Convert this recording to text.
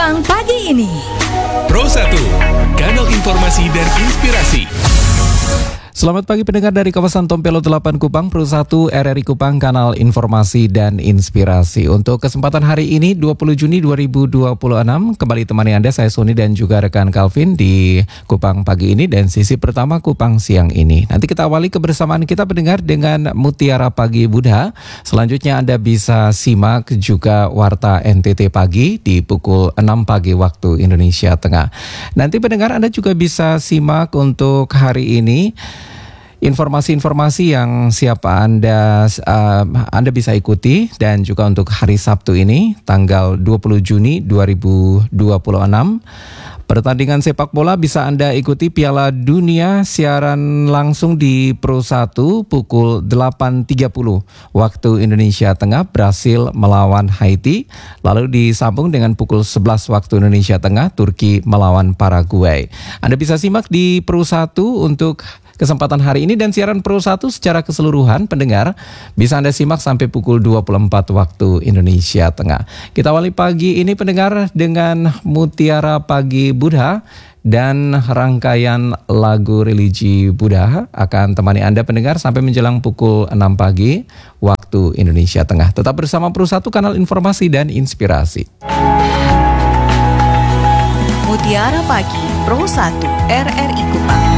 Kupang pagi ini. Pro 1, kanal informasi dan inspirasi. Selamat pagi pendengar dari kawasan Tompelo 8 Kupang, Pro 1 RRI Kupang, kanal informasi dan inspirasi. Untuk kesempatan hari ini 20 Juni 2026, kembali temani Anda saya Sony dan juga rekan Calvin di Kupang pagi ini dan sisi pertama Kupang siang ini. Nanti kita awali kebersamaan kita pendengar dengan Mutiara Pagi Buddha. Selanjutnya Anda bisa simak juga Warta NTT Pagi di pukul 6 pagi waktu Indonesia Tengah. Nanti pendengar Anda juga bisa simak untuk hari ini informasi-informasi yang siapa Anda bisa ikuti, dan juga untuk hari Sabtu ini tanggal 20 Juni 2026 pertandingan sepak bola bisa Anda ikuti Piala Dunia siaran langsung di Pro 1 pukul 8.30 waktu Indonesia Tengah, Brasil melawan Haiti, lalu disambung dengan pukul 11 waktu Indonesia Tengah, Turki melawan Paraguay. Anda bisa simak di Pro 1 untuk kesempatan hari ini, dan siaran Pro 1 secara keseluruhan pendengar bisa Anda simak sampai pukul 24 waktu Indonesia Tengah. Kita awali pagi ini pendengar dengan Mutiara Pagi Buddha dan rangkaian lagu religi Buddha akan temani Anda pendengar sampai menjelang pukul 6 pagi waktu Indonesia Tengah. Tetap bersama Pro 1, kanal informasi dan inspirasi. Mutiara Pagi Pro 1 RRI Kupang.